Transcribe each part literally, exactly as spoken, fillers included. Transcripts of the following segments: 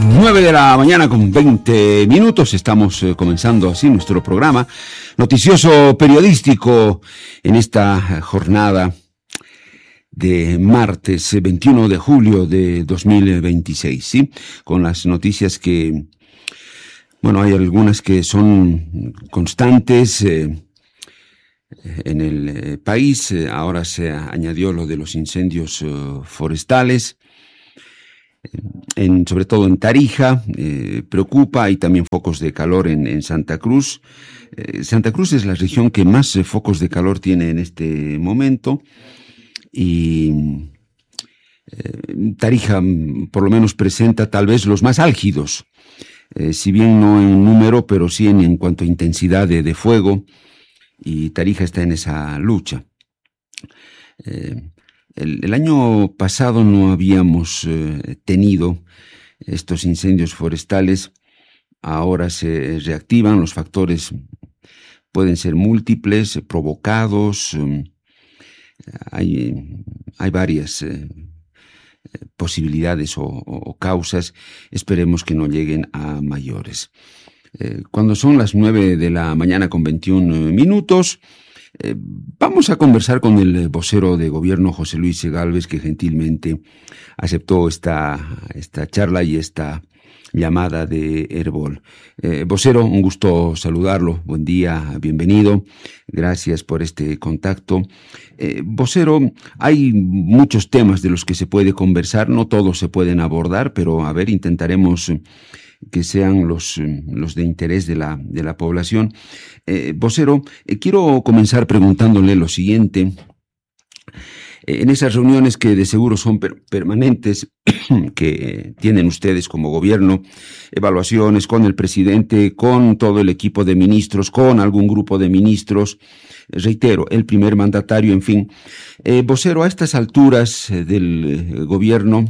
nueve de la mañana con veinte minutos, estamos eh, comenzando así nuestro programa noticioso periodístico en esta jornada de martes veintiuno de julio de dos mil veintiséis, ¿sí? Con las noticias que, bueno, hay algunas que son constantes eh, en el eh, país. Eh, ahora se añadió lo de los incendios eh, forestales. En, sobre todo en Tarija, eh, preocupa. Hay también focos de calor en, en Santa Cruz. Eh, Santa Cruz es la región que más eh, focos de calor tiene en este momento. Y eh, Tarija, por lo menos, presenta tal vez los más álgidos, eh, si bien no en número, pero sí en, en cuanto a intensidad de, de fuego. Y Tarija está en esa lucha. Eh, El, el año pasado no habíamos eh, tenido estos incendios forestales. Ahora se reactivan. Los factores pueden ser múltiples, provocados. Eh, hay, hay varias eh, posibilidades o, o, o causas. Esperemos que no lleguen a mayores. Eh, cuando son las nueve de la mañana con veintiún minutos, Eh, vamos a conversar con el vocero de gobierno, José Luis Gálvez, que gentilmente aceptó esta, esta charla y esta llamada de Herbol. Eh, vocero, un gusto saludarlo. Buen día, bienvenido. Gracias por este contacto. Eh, vocero, hay muchos temas de los que se puede conversar, no todos se pueden abordar, pero a ver, intentaremos que sean los, los de interés de la, de la población. Eh, vocero, eh, quiero comenzar preguntándole lo siguiente. Eh, en esas reuniones que de seguro son per permanentes, que tienen ustedes como gobierno, evaluaciones con el presidente, con todo el equipo de ministros, con algún grupo de ministros, eh, reitero, el primer mandatario, en fin. Eh, vocero, a estas alturas eh, del eh, gobierno,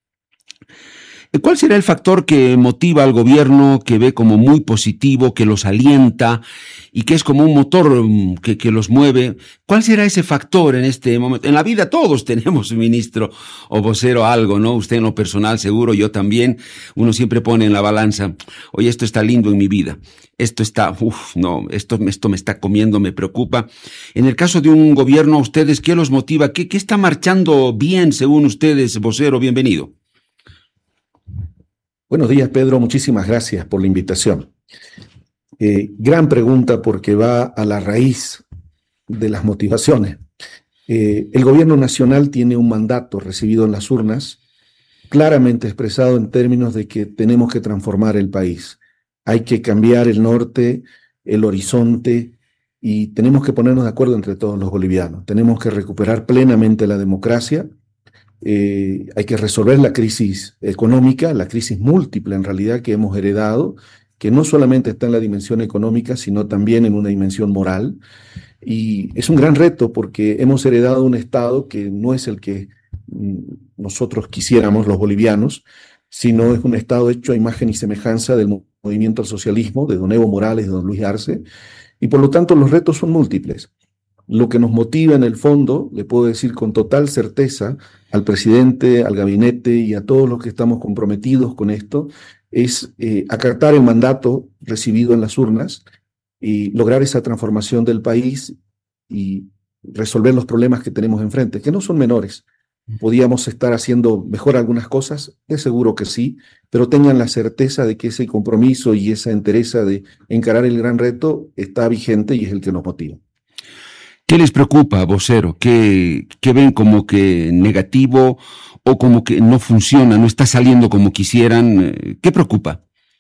¿cuál será el factor que motiva al gobierno, que ve como muy positivo, que los alienta y que es como un motor que, que los mueve? ¿Cuál será ese factor en este momento? En la vida todos tenemos, ministro o vocero, algo, ¿no? Usted en lo personal seguro, yo también. Uno siempre pone en la balanza, oye, esto está lindo en mi vida. Esto está, uff, no, esto, esto me está comiendo, me preocupa. En el caso de un gobierno, ¿a ustedes qué los motiva? ¿Qué, qué está marchando bien según ustedes, vocero? Bienvenido. Buenos días, Pedro. Muchísimas gracias por la invitación. Eh, gran pregunta porque va a la raíz de las motivaciones. Eh, el gobierno nacional tiene un mandato recibido en las urnas, claramente expresado en términos de que tenemos que transformar el país. Hay que cambiar el norte, el horizonte, y tenemos que ponernos de acuerdo entre todos los bolivianos. Tenemos que recuperar plenamente la democracia. Eh, hay que resolver la crisis económica, la crisis múltiple en realidad que hemos heredado, que no solamente está en la dimensión económica, sino también en una dimensión moral. Y es un gran reto porque hemos heredado un Estado que no es el que mm, nosotros quisiéramos, los bolivianos, sino es un Estado hecho a imagen y semejanza del movimiento al socialismo, de don Evo Morales, de don Luis Arce, y por lo tanto los retos son múltiples. Lo que nos motiva en el fondo, le puedo decir con total certeza al presidente, al gabinete y a todos los que estamos comprometidos con esto, es eh, acatar el mandato recibido en las urnas y lograr esa transformación del país y resolver los problemas que tenemos enfrente, que no son menores. ¿Podíamos estar haciendo mejor algunas cosas? De seguro que sí, pero tengan la certeza de que ese compromiso y esa entereza de encarar el gran reto está vigente y es el que nos motiva. ¿Qué les preocupa, vocero? ¿Qué, qué ven como que negativo o como que no funciona, no está saliendo como quisieran? ¿Qué preocupa?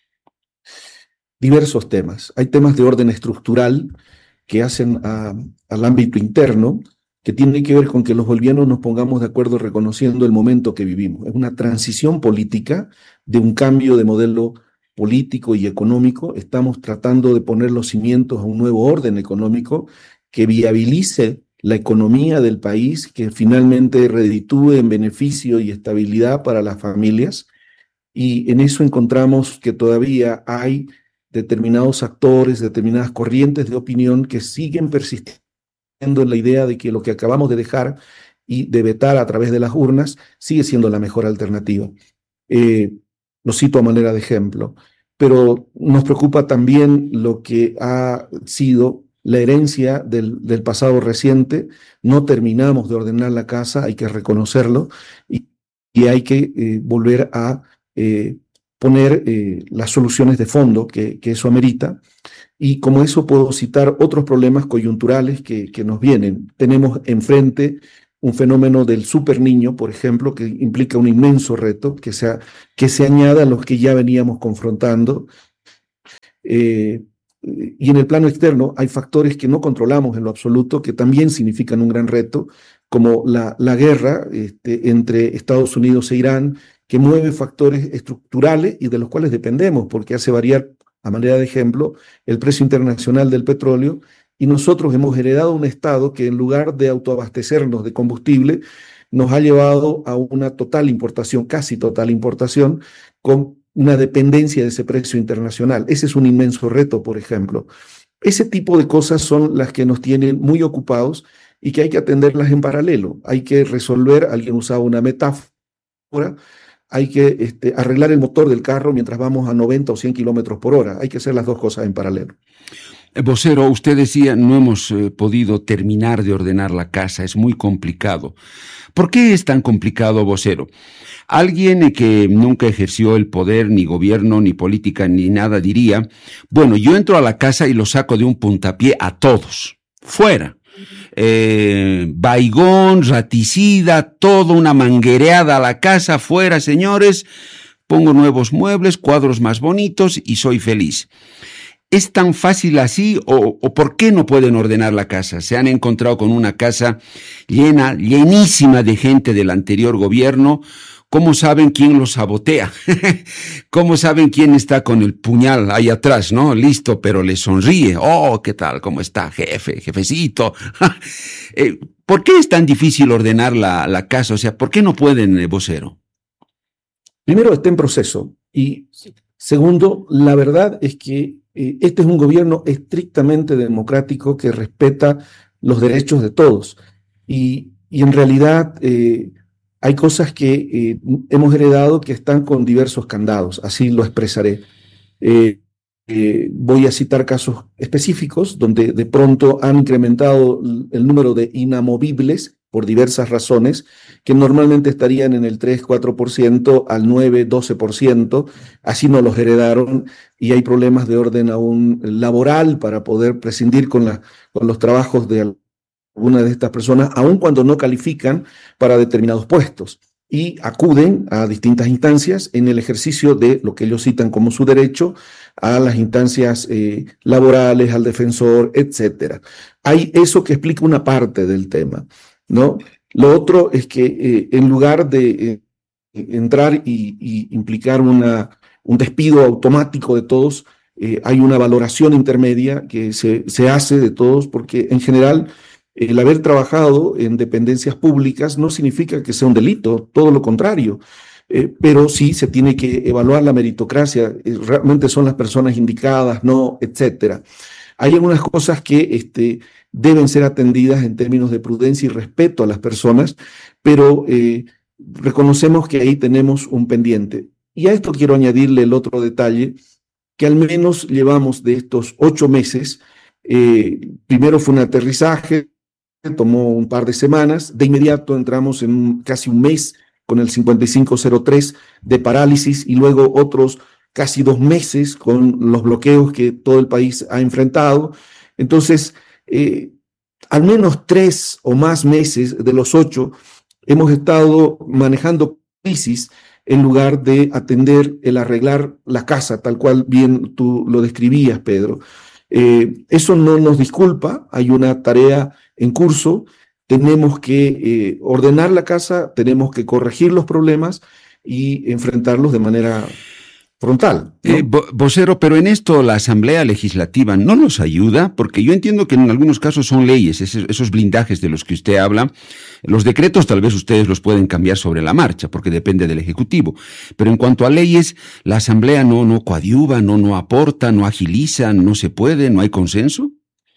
Diversos temas. Hay temas de orden estructural que hacen a, al ámbito interno, que tienen que ver con que los bolivianos nos pongamos de acuerdo reconociendo el momento que vivimos. Es una transición política de un cambio de modelo político y económico. Estamos tratando de poner los cimientos a un nuevo orden económico que viabilice la economía del país, que finalmente reditúe en beneficio y estabilidad para las familias. Y en eso encontramos que todavía hay determinados actores, determinadas corrientes de opinión que siguen persistiendo en la idea de que lo que acabamos de dejar y de vetar a través de las urnas sigue siendo la mejor alternativa. Eh, lo cito a manera de ejemplo, pero nos preocupa también lo que ha sido la herencia del, del pasado reciente. No terminamos de ordenar la casa, hay que reconocerlo, y, y hay que eh, volver a eh, poner eh, las soluciones de fondo que, que eso amerita. Y como eso puedo citar otros problemas coyunturales que, que nos vienen. Tenemos enfrente un fenómeno del super niño, por ejemplo, que implica un inmenso reto que se, que se añade a los que ya veníamos confrontando. Eh, y en el plano externo hay factores que no controlamos en lo absoluto, que también significan un gran reto, como la, la guerra este, entre Estados Unidos e Irán, que mueve factores estructurales y de los cuales dependemos, porque hace variar, a manera de ejemplo, el precio internacional del petróleo, y nosotros hemos heredado un Estado que en lugar de autoabastecernos de combustible, nos ha llevado a una total importación, casi total importación, con una dependencia de ese precio internacional. Ese es un inmenso reto, por ejemplo. Ese tipo de cosas son las que nos tienen muy ocupados y que hay que atenderlas en paralelo. Hay que resolver, alguien usaba una metáfora, hay que este, arreglar el motor del carro mientras vamos a noventa o cien kilómetros por hora. Hay que hacer las dos cosas en paralelo. Vocero, usted decía, no hemos eh, podido terminar de ordenar la casa, es muy complicado. ¿Por qué es tan complicado, vocero? Alguien que nunca ejerció el poder, ni gobierno, ni política, ni nada, diría, bueno, yo entro a la casa y lo saco de un puntapié a todos, fuera. Eh, baigón, raticida, todo, una manguereada a la casa, fuera, señores, pongo nuevos muebles, cuadros más bonitos y soy feliz. ¿Es tan fácil así o, o por qué no pueden ordenar la casa? Se han encontrado con una casa llena, llenísima de gente del anterior gobierno. ¿Cómo saben quién los sabotea? ¿Cómo saben quién está con el puñal ahí atrás, no? Listo, pero le sonríe. Oh, ¿qué tal? ¿Cómo está, jefe? Jefecito. eh, ¿Por qué es tan difícil ordenar la, la casa? O sea, ¿por qué no pueden, eh, vocero? Primero, está en proceso. Y segundo, la verdad es que eh, este es un gobierno estrictamente democrático que respeta los derechos de todos. Y, y en realidad eh, hay cosas que eh, hemos heredado que están con diversos candados, así lo expresaré. Eh, eh, voy a citar casos específicos donde de pronto han incrementado el número de inamovibles por diversas razones, que normalmente estarían en el tres, cuatro por ciento al nueve, doce por ciento, así no los heredaron, y hay problemas de orden aún laboral para poder prescindir con, la, con los trabajos de alguna de estas personas, aun cuando no califican para determinados puestos, y acuden a distintas instancias en el ejercicio de lo que ellos citan como su derecho, a las instancias eh, laborales, al defensor, etcétera. Hay eso que explica una parte del tema, ¿no? Lo otro es que eh, en lugar de eh, entrar y, y implicar una, un despido automático de todos, eh, hay una valoración intermedia que se, se hace de todos, porque en general el haber trabajado en dependencias públicas no significa que sea un delito, todo lo contrario. Eh, pero sí se tiene que evaluar la meritocracia, eh, realmente son las personas indicadas, no, etcétera. Hay algunas cosas que este, deben ser atendidas en términos de prudencia y respeto a las personas, pero eh, reconocemos que ahí tenemos un pendiente. Y a esto quiero añadirle el otro detalle, que al menos llevamos de estos ocho meses, eh, primero fue un aterrizaje, tomó un par de semanas, de inmediato entramos en un, casi un mes con el cincuenta y cinco cero tres de parálisis y luego otros casi dos meses con los bloqueos que todo el país ha enfrentado. Entonces, eh, al menos tres o más meses de los ocho hemos estado manejando crisis en lugar de atender el arreglar la casa, tal cual bien tú lo describías, Pedro. Eh, eso no nos disculpa, hay una tarea en curso, tenemos que eh, ordenar la casa, tenemos que corregir los problemas y enfrentarlos de manera frontal, ¿no? Eh, vocero, pero en esto la Asamblea Legislativa no nos ayuda, porque yo entiendo que en algunos casos son leyes, esos, esos blindajes de los que usted habla. Los decretos tal vez ustedes los pueden cambiar sobre la marcha, porque depende del Ejecutivo. Pero en cuanto a leyes, la Asamblea no, no coadyuva, no, no aporta, no agiliza, no se puede, no hay consenso.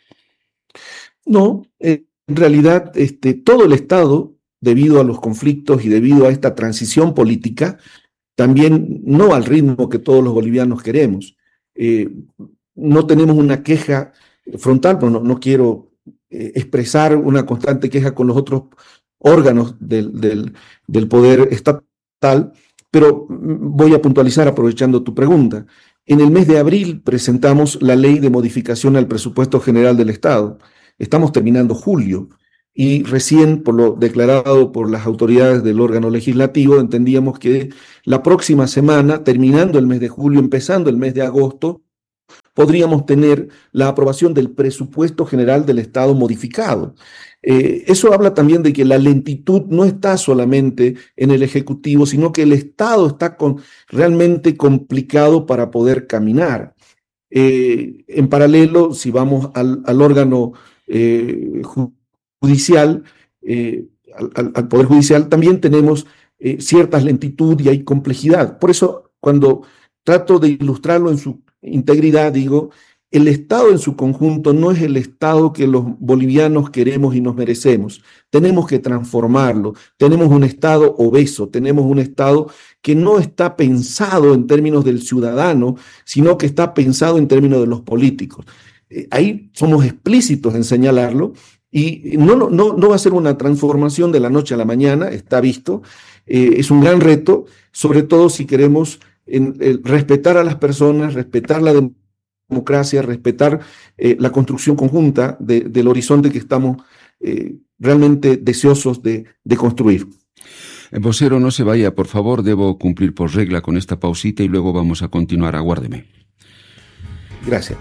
No, eh, en realidad este, todo el Estado, debido a los conflictos y debido a esta transición política, también no al ritmo que todos los bolivianos queremos. Eh, no tenemos una queja frontal, pero no, no quiero eh, expresar una constante queja con los otros órganos del, del, del poder estatal, pero voy a puntualizar aprovechando tu pregunta. En el mes de abril presentamos la ley de modificación al presupuesto general del Estado. Estamos terminando julio y recién, por lo declarado por las autoridades del órgano legislativo, entendíamos que la próxima semana, terminando el mes de julio, empezando el mes de agosto, podríamos tener la aprobación del presupuesto general del Estado modificado. Eh, eso habla también de que la lentitud no está solamente en el Ejecutivo, sino que el Estado está con, realmente complicado para poder caminar. Eh, en paralelo, si vamos al, al órgano eh, judicial, eh, al, al Poder Judicial, también tenemos eh, ciertas lentitud y hay complejidad. Por eso, cuando trato de ilustrarlo en su integridad, digo, el Estado en su conjunto no es el Estado que los bolivianos queremos y nos merecemos. Tenemos que transformarlo. Tenemos un Estado obeso, tenemos un Estado que no está pensado en términos del ciudadano, sino que está pensado en términos de los políticos. Eh, ahí somos explícitos en señalarlo y no, no, no va a ser una transformación de la noche a la mañana, está visto. Eh, es un gran reto, sobre todo si queremos en, eh, respetar a las personas, respetar la democracia, democracia, respetar eh, la construcción conjunta de, del horizonte que estamos eh, realmente deseosos de, de construir. Vocero, no se vaya, por favor, debo cumplir por regla con esta pausita y luego vamos a continuar. Aguárdeme. Gracias.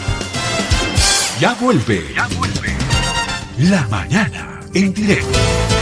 Ya vuelve, ya vuelve. La mañana en directo.